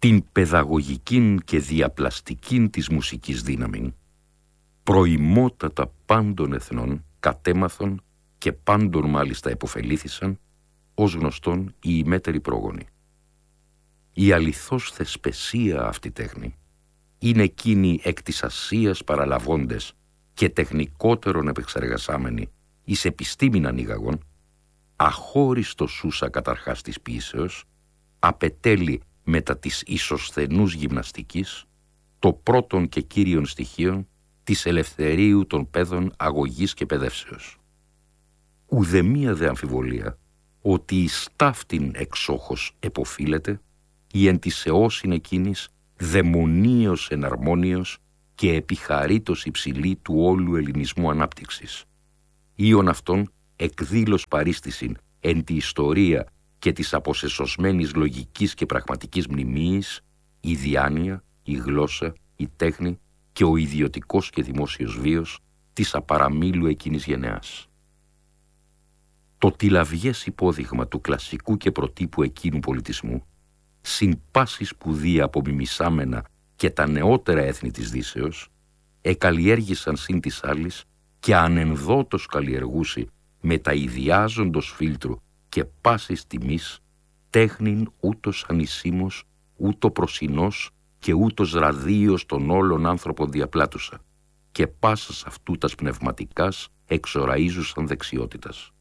την παιδαγωγικήν και διαπλαστικήν της μουσικής δύναμην, προημότατα πάντων εθνών κατέμαθον και πάντων μάλιστα επωφελήθησαν, ως γνωστόν οι ημέτεροι πρόγονοι. Η αληθώς θεσπεσία αυτή τέχνη είναι εκείνοι εκ της ασίας παραλαβώντες και τεχνικότερον επεξεργασάμενοι εις επιστήμην ανοίγαγον, αχώριστο σούσα καταρχάς της ποιήσεως, απετέλει μετά της ισοσθενούς γυμναστικής το πρώτον και κύριον στοιχείον της ελευθερίου των παιδών αγωγής και παιδεύσεως. Ουδεμία δε αμφιβολία ότι εις ταύτην εξόχως εποφίλεται η εν της αιώσιν εκείνης δαιμονίως εναρμόνιος και επιχαρήτως υψηλή του όλου ελληνισμού ανάπτυξης. Ήον αυτόν εκδήλως παρίστησιν εν τη ιστορία και της αποσεσωσμένης λογικής και πραγματικής μνημείας, η διάνοια, η γλώσσα, η τέχνη και ο ιδιωτικός και δημόσιος βίος της απαραμίλου εκείνης γενεάς. Το τηλαβιές υπόδειγμα του κλασικού και προτύπου εκείνου πολιτισμού, συν πάση σπουδή απομιμησάμενα και τα νεότερα έθνη της Δύσεως, εκαλλιέργησαν συν της άλλης και ανενδότως καλλιεργούσι με τα ιδιάζοντος φίλτρου και πάσης τιμής, τέχνην ούτως ανησίμως, ούτω προσινός και ούτως ραδίος των όλων άνθρωπον διαπλάτουσα, και πάσας αυτού τας πνευματικάς εξοραίζουσαν δεξιότητας.